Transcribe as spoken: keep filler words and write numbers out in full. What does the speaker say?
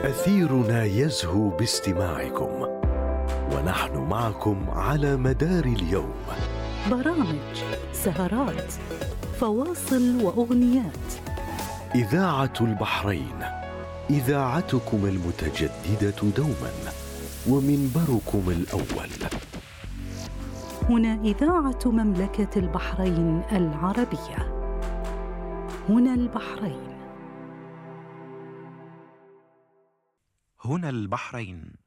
أثيرنا يزهو باستماعكم، ونحن معكم على مدار اليوم. برامج، سهرات، فواصل وأغنيات. إذاعة البحرين، إذاعتكم المتجددة دوما، ومنبركم الأول. هنا إذاعة مملكة البحرين العربية. هنا البحرين. هنا البحرين.